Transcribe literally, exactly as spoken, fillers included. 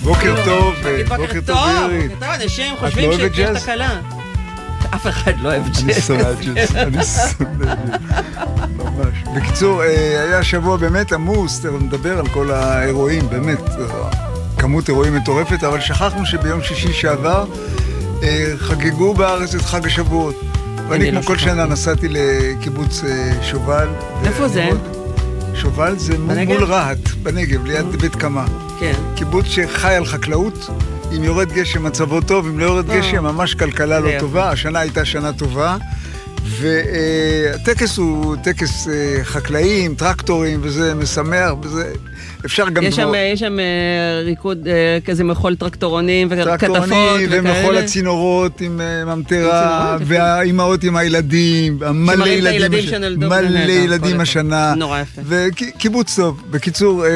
בוקר טוב, בוקר טוב, אירי. אנשים חושבים שיש תקלה. אף אחד לא אוהב ג'אז. אני שונא ג'אז, אני שונא ג'אז. ממש. בקיצור, היה שבוע באמת עמוס, נדבר על כל האירועים, באמת, כמות אירועים מטורפת, אבל שכחנו שביום שישי שעבר חגגו בארץ את חג השבועות. ואני כמו כל שנה נסעתי לקיבוץ שובל. איפה זה? שובל זה מול רהט, בנגב, ליד בית קמה. כן. קיבוץ שחי על חקלאות, אם יורד גשם מצבו טוב, אם לא יורד גשם ממש כלכלה לא טובה, השנה הייתה שנה טובה, והטקס הוא טקס חקלאי עם טרקטורים, וזה משמח, וזה אפשר גם... יש שם, יש שם ריקוד, כזה מחול טרקטורונים וכתפות וכאלה. טרקטורונים ומחול הצינורות עם ממטרה, והאימהות עם הילדים, מלא ילדים, מלא ילדים השנה. נורא יפה. וקיבוץ טוב, בקיצור...